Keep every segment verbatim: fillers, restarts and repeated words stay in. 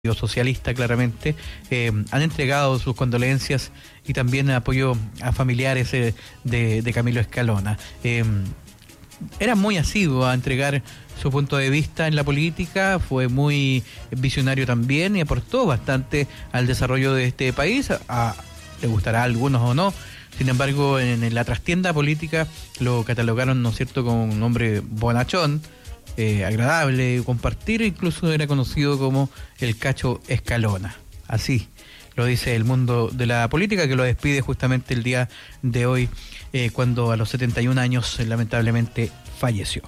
socialista claramente, eh, han entregado sus condolencias y también apoyo a familiares eh, de, de Camilo Escalona. Eh, era muy asiduo a entregar su punto de vista en la política, fue muy visionario también y aportó bastante al desarrollo de este país. A, le gustará a algunos o no, sin embargo en, en la trastienda política lo catalogaron, ¿no es cierto?, como un hombre bonachón, Eh, agradable compartir, incluso era conocido como el Cacho Escalona. Así lo dice el mundo de la política, que lo despide justamente el día de hoy, eh, cuando a los setenta y un años eh, lamentablemente falleció.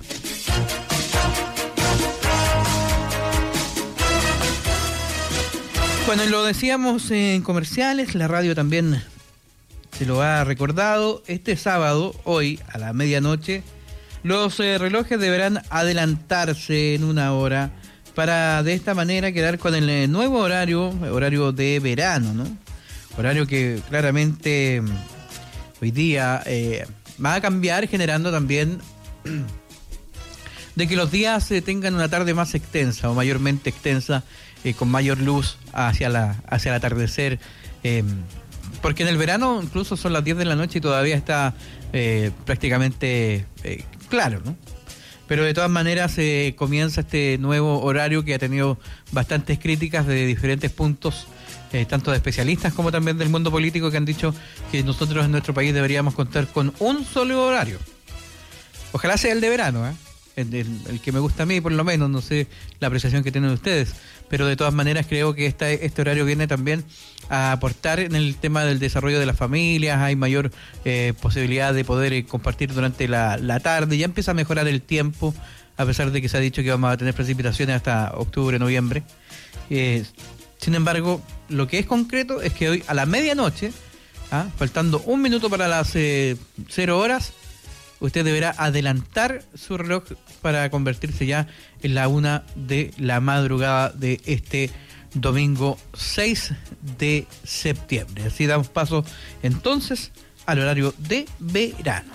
Bueno, y lo decíamos en comerciales, la radio también se lo ha recordado. Este sábado, hoy a la medianoche, los eh, relojes deberán adelantarse en una hora para de esta manera quedar con el eh, nuevo horario, horario de verano, ¿no? Horario que claramente hoy día eh, va a cambiar, generando también de que los días eh, tengan una tarde más extensa o mayormente extensa, eh, con mayor luz hacia la hacia el atardecer, eh, porque en el verano incluso son las diez de la noche y todavía está eh, prácticamente eh, claro, ¿no? Pero de todas maneras eh, comienza este nuevo horario que ha tenido bastantes críticas de diferentes puntos, eh, tanto de especialistas como también del mundo político, que han dicho que nosotros en nuestro país deberíamos contar con un solo horario. Ojalá sea el de verano, ¿eh? El, el, el que me gusta a mí, por lo menos, no sé la apreciación que tienen ustedes, pero de todas maneras creo que esta, este horario viene también a aportar en el tema del desarrollo de las familias. Hay mayor eh, posibilidad de poder eh, compartir durante la, la tarde, ya empieza a mejorar el tiempo, a pesar de que se ha dicho que vamos a tener precipitaciones hasta octubre, noviembre. Eh, sin embargo, lo que es concreto es que hoy a la medianoche, ¿ah? faltando un minuto para las eh, cero horas, usted deberá adelantar su reloj para convertirse ya en la una de la madrugada de este domingo seis de septiembre. Así damos paso entonces al horario de verano.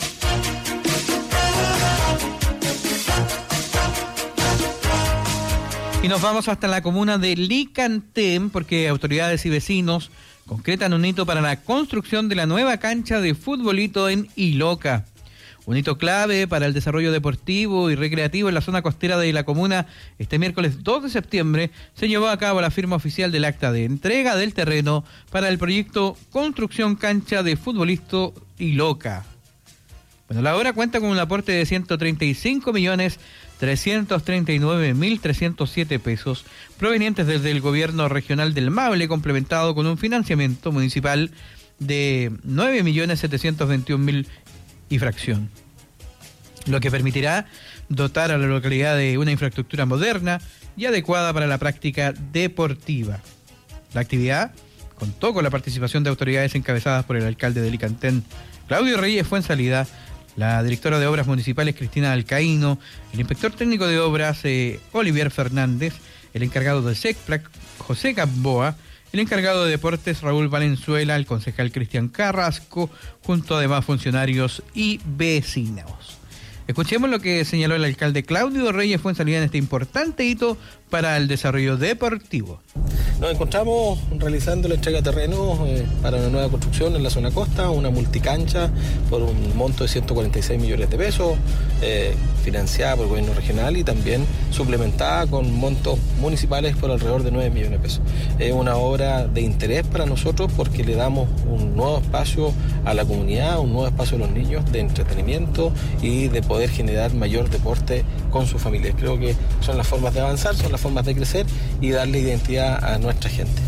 Y nos vamos hasta la comuna de Licantén, porque autoridades y vecinos concretan un hito para la construcción de la nueva cancha de futbolito en Iloca. Un hito clave para el desarrollo deportivo y recreativo en la zona costera de la comuna. Este miércoles dos de septiembre se llevó a cabo la firma oficial del acta de entrega del terreno para el proyecto Construcción Cancha de Futbolito Iloca. Bueno, la obra cuenta con un aporte de ciento treinta y cinco millones trescientos treinta y nueve mil trescientos siete pesos provenientes desde el gobierno regional del Maule, complementado con un financiamiento municipal de nueve millones setecientos veintiún mil y fracción, lo que permitirá dotar a la localidad de una infraestructura moderna y adecuada para la práctica deportiva. La actividad contó con la participación de autoridades encabezadas por el alcalde de Licantén, Claudio Reyes Fuensalida, la directora de Obras Municipales, Cristina Alcaíno, el inspector técnico de Obras, eh, Olivier Fernández, el encargado del SECPLAC, José Gamboa, el encargado de deportes, Raúl Valenzuela, el concejal Cristian Carrasco, junto a demás funcionarios y vecinos. Escuchemos lo que señaló el alcalde Claudio Reyes Fuensalida en este importante hito para el desarrollo deportivo. Nos encontramos realizando la entrega de terrenos eh, para una nueva construcción en la zona costa, una multicancha por un monto de ciento cuarenta y seis millones de pesos, eh, financiada por el gobierno regional y también suplementada con montos municipales por alrededor de nueve millones de pesos. Es una obra de interés para nosotros porque le damos un nuevo espacio a la comunidad, un nuevo espacio a los niños de entretenimiento y de poder generar mayor deporte con sus familias. Creo que son las formas de avanzar, son las formas de crecer y darle identidad a nuestra gente.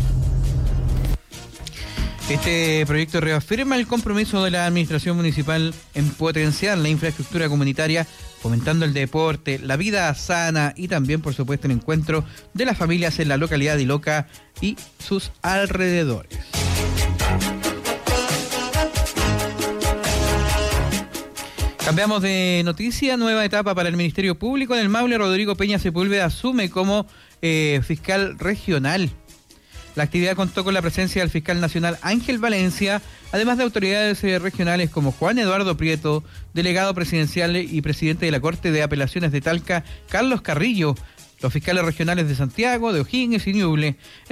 Este proyecto reafirma el compromiso de la administración municipal en potenciar la infraestructura comunitaria, fomentando el deporte, la vida sana y también, por supuesto, el encuentro de las familias en la localidad de Iloca y sus alrededores. Cambiamos de noticia, nueva etapa para el Ministerio Público. En el Maule, Rodrigo Peña Sepúlveda asume como eh, fiscal regional. La actividad contó con la presencia del fiscal nacional Ángel Valencia, además de autoridades eh, regionales como Juan Eduardo Prieto, delegado presidencial y presidente de la Corte de Apelaciones de Talca, Carlos Carrillo, Los fiscales regionales de Santiago, de O'Higgins y Ñuble